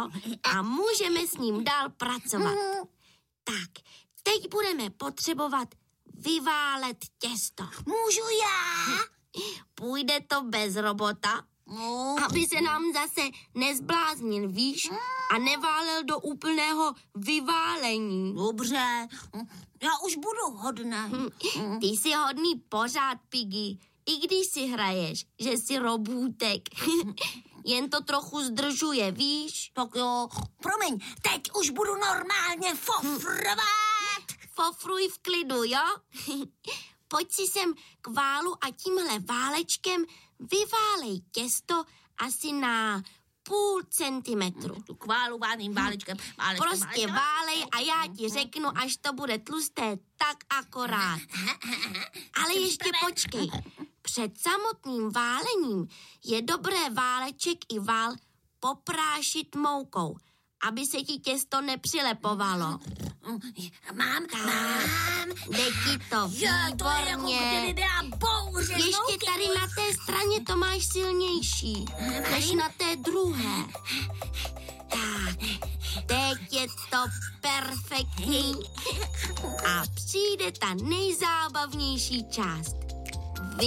těsto a můžeme s ním dál pracovat. Tak, teď budeme potřebovat vyválet těsto. Můžu já? Půjde to bez robota? Aby se nám zase nezbláznil, víš? A neválel do úplného vyválení. Dobře, já už budu hodná. Ty jsi hodný pořád, Piggy. I když si hraješ, že jsi robůtek. Jen to trochu zdržuje, víš? Tak jo, promiň, teď už budu normálně fofrovat. Fofruj v klidu, jo? Pojď si sem k válu a tímhle válečkem vyválej těsto asi na 0,5 centimetru. K válu válným válečkem. Prostě válej a já ti řeknu, až to bude tlusté, tak akorát. Ale ještě počkej. Před samotným válením je dobré váleček i vál poprášit moukou, aby se ti těsto nepřilepovalo. Mám. Jde ti to výborně. Ještě tady na té straně to máš silnější, než na té druhé. Tak, teď je to perfektní. A přijde ta nejzábavnější část.